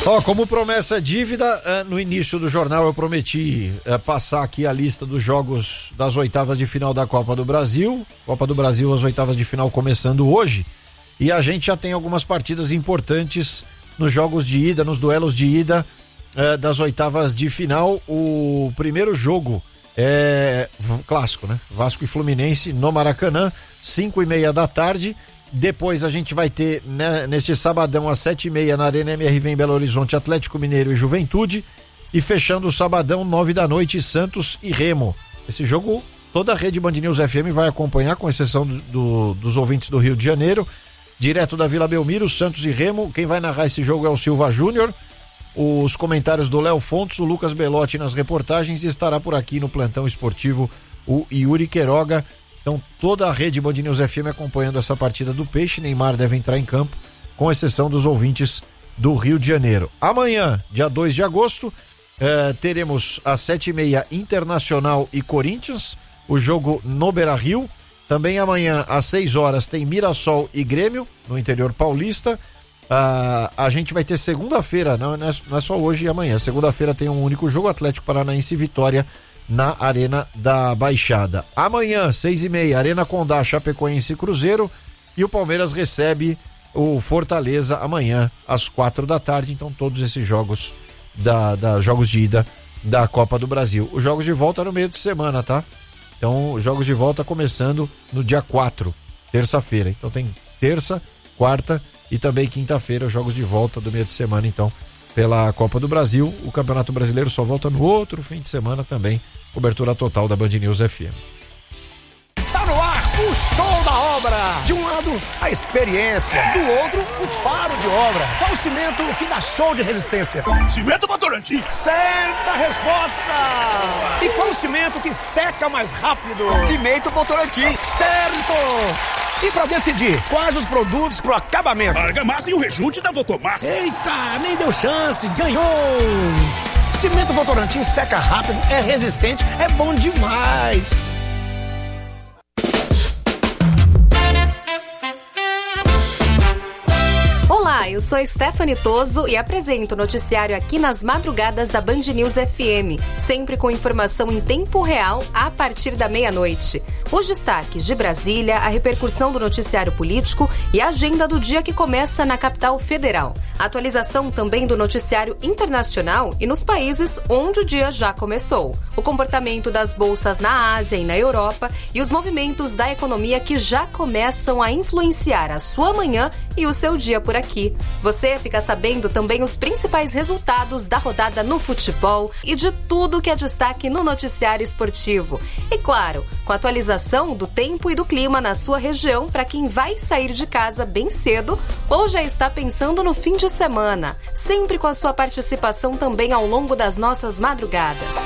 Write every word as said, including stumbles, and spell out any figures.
Ó, oh, como promessa dívida, no início do jornal eu prometi é, passar aqui a lista dos jogos das oitavas de final da Copa do Brasil. Copa do Brasil, as oitavas de final começando hoje. E a gente já tem algumas partidas importantes nos jogos de ida, nos duelos de ida é, das oitavas de final. O primeiro jogo é clássico, né? Vasco e Fluminense no Maracanã, cinco e meia da tarde. Depois a gente vai ter, né, neste sabadão às sete e meia na Arena M R V em Belo Horizonte, Atlético Mineiro e Juventude. E fechando o sabadão, nove da noite, Santos e Remo. Esse jogo toda a rede Band News F M vai acompanhar, com exceção do, do, dos ouvintes do Rio de Janeiro. Direto da Vila Belmiro, Santos e Remo. Quem vai narrar esse jogo é o Silva Júnior. Os comentários do Léo Fontes, o Lucas Belotti nas reportagens, e estará por aqui no plantão esportivo o Yuri Queiroga. Então toda a rede Band News F M acompanhando essa partida do Peixe. Neymar deve entrar em campo, com exceção dos ouvintes do Rio de Janeiro. Amanhã, dia dois de agosto, eh, teremos às sete e meia Internacional e Corinthians, o jogo no Beira-Rio. Também amanhã às seis horas tem Mirassol e Grêmio no interior paulista. Ah, a gente vai ter segunda-feira, não, não, é, não é só hoje e amanhã, segunda-feira tem um único jogo, Atlético Paranaense e Vitória na Arena da Baixada. Amanhã, seis e meia, Arena Condá, Chapecoense e Cruzeiro, e o Palmeiras recebe o Fortaleza amanhã às quatro da tarde. Então todos esses jogos da, da jogos de ida da Copa do Brasil. Os jogos de volta no meio de semana, tá? Então os jogos de volta começando no dia quatro, terça-feira. Então tem terça, quarta e também quinta-feira, os jogos de volta do meio de semana, então, pela Copa do Brasil. O Campeonato Brasileiro só volta no outro fim de semana também. Cobertura total da Band News F M. Tá no ar o show da obra. De um lado, a experiência. Do outro, o faro de obra. Qual o cimento que dá show de resistência? Cimento Votorantim. Certa resposta. E qual o cimento que seca mais rápido? Cimento Votorantim. Certo. E pra decidir quais os produtos pro acabamento? Argamassa e o rejunte da Votomassa. Eita, nem deu chance, ganhou! Cimento Votorantim seca rápido, é resistente, é bom demais! Olá, eu sou Stephanie Toso e apresento o noticiário aqui nas madrugadas da Band News F M, sempre com informação em tempo real a partir da meia-noite. Os destaques de Brasília, a repercussão do noticiário político e a agenda do dia que começa na capital federal. Atualização também do noticiário internacional e nos países onde o dia já começou. O comportamento das bolsas na Ásia e na Europa e os movimentos da economia que já começam a influenciar a sua manhã e o seu dia por aqui. Você fica sabendo também os principais resultados da rodada no futebol e de tudo que é destaque no noticiário esportivo. E claro, com a atualização do tempo e do clima na sua região para quem vai sair de casa bem cedo ou já está pensando no fim de semana. Sempre com a sua participação também ao longo das nossas madrugadas.